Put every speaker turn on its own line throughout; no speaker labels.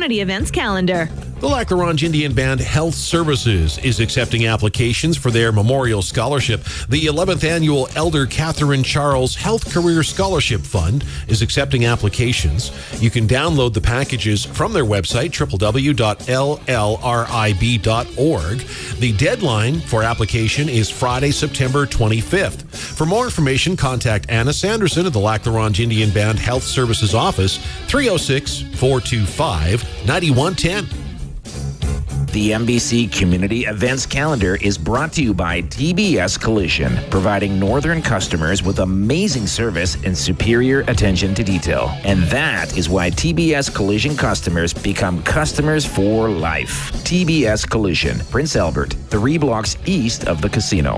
community events calendar.
The Lac La Ronge Indian Band Health Services is accepting applications for their Memorial Scholarship. The 11th Annual Elder Catherine Charles Health Career Scholarship Fund is accepting applications. You can download the packages from their website, www.llrib.org. The deadline for application is Friday, September 25th. For more information, contact Anna Sanderson of the Lac La Ronge Indian Band Health Services Office, 306-425-9110.
The MBC Community Events Calendar is brought to you by TBS Collision, providing northern customers with amazing service and superior attention to detail. And that is why TBS Collision customers become customers for life. TBS Collision, Prince Albert, 3 blocks east of the casino.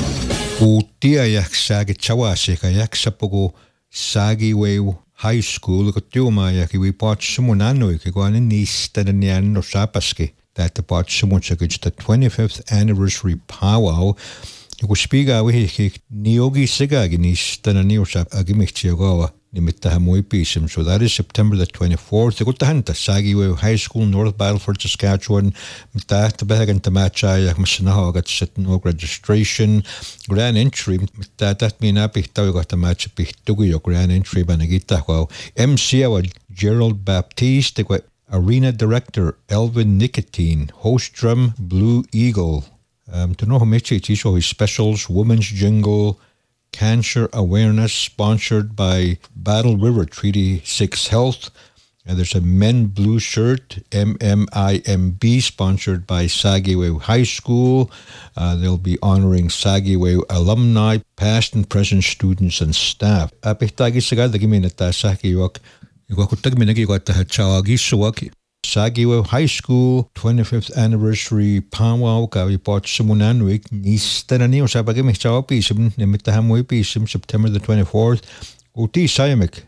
High school ko tiumaya ki we pot sumunano ki go an ni stadanian no sapaski that the pot sumuncha the 25th anniversary powwow ko spiga we ki niogi siga ni stadanio sap agimichiogawa nimita moi pisim. So that is September the 24th. Ko tahanta Sagiway High School, North Battleford, Saskatchewan. Mita tabagan tamacha yak masanaho gat set no registration grand entry. Mita that mina pihtaw gat tamacha pihtugi yo grand entry banagita ko MC wa Gerald Baptiste ko arena director Elvin Nicotine, host drum Blue Eagle. To know how much it is his specials, women's jingle, cancer awareness, sponsored by Battle River Treaty 6 Health. And there's a men blue shirt, MMIMB, sponsored by Sagiway High School. They'll be honoring Sagiway alumni, past and present students and staff. Apitagi sagad giminata Sagiwak. Sagiway High School 25th anniversary powwow kawi pot sumunanwik ni stananiyo sa pagimichawa pisim nimitahamoy pisim September the 24th. Uti Sayamik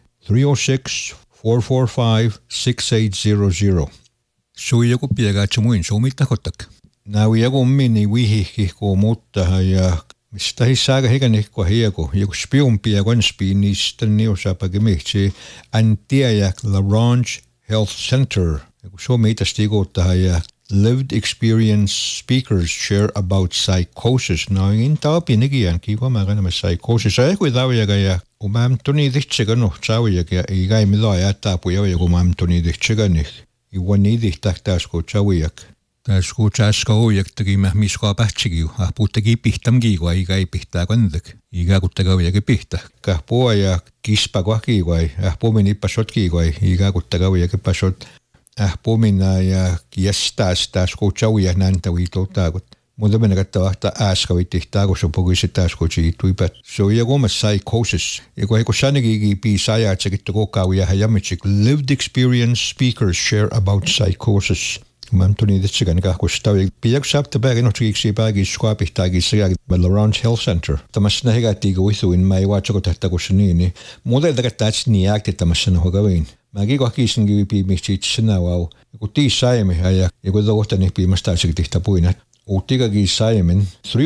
306-445-6800. So yago piaga chumuin so mitakotak. Now yago mini wihi ko mutta haya Mistahi saga higanik ko hiyago yago spion piagon spini stananiyo sa pagimichi antiayak La Ronge Health Center. So made a lived experience speakers share about psychosis. Now in Taupinigian, Kiwa Magana psychosis. I with Awayagaya, Umam Tony the Chigano, Chawiaga, a guy Miloya Tapuya, Umam Tony the Chiganich. You want need the Taktasko Chawiak. Tasko Chasko, Yaktagi Misko Pachigu, a putagi Pihtamgi, why guy Pihtagandik. Igagutagawi Pihta. Kapoya Kispagwaki, why a pomini Pashotki, why Igagutagawi Pashot. Pomina ja kiestas ko chawia nanta wi to tagot. Muda benagata ta aska wi tihtago so pogisi tasko chi tuipat. So ya goma psychosis. Ego ko shanigi pi saya chekito ka wi hayamichik lived experience speakers share about psychosis. Mantoni the chigan ka ko stawi piak sap ta bag no chi si bagi squapi tagi sia La Ronge Health Center. Tamasna higa tigo wisu in mai wa choko tahta ko shnini. Muda daga tach ni akte tamasna ho gawin. Magi ko kisin gi pi michi sinawaw ko ti saime haya ego do tani pi mastachik tihta puina o tiga gi saimen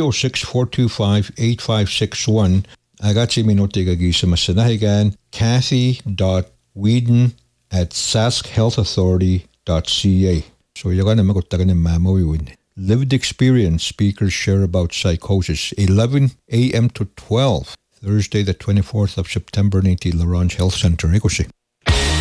306-425-8561 agachi minotiga gi samasanahigan Kathy.Whedon@saskhealthauthority.ca. So you're gonna make a mamo. Lived experience speakers share about psychosis 11 a.m. to 12 Thursday the 24th of September 19 La Ronge Health Center.